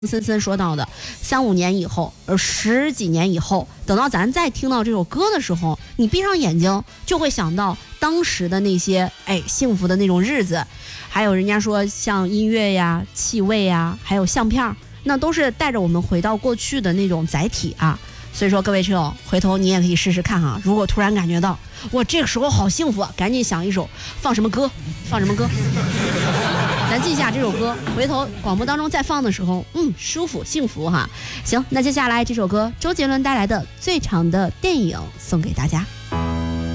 森森说到的，3-5年以后，10几年以后，等到咱再听到这首歌的时候，你闭上眼睛就会想到当时的那些幸福的那种日子，还有人家说像音乐呀、气味呀，还有相片，那都是带着我们回到过去的那种载体啊。所以说各位车友，回头你也可以试试看啊。如果突然感觉到我这个时候好幸福啊，赶紧想一首放什么歌，咱记一下这首歌，回头广播当中再放的时候，舒服幸福哈。行，那接下来这首歌周杰伦带来的《最长的电影》送给大家。